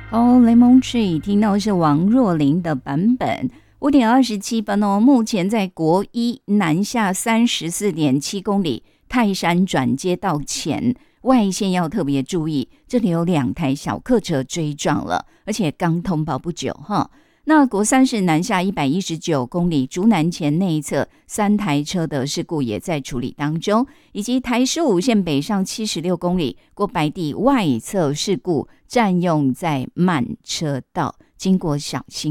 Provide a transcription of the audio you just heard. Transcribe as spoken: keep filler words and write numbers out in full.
哦，Lemon Tree 听到是王若琳的版本。五点二十七分哦，目前在国一南下三十四点七公里泰山转接道前，外线要特别注意，这里有两台小客车追撞了，而且刚通报不久哈。那国三是南下一百一十九公里竹南前内侧三台车的事故也在处理当中，以及台十五线北上七十六公里过白地外侧事故占用在慢车道，经过小心。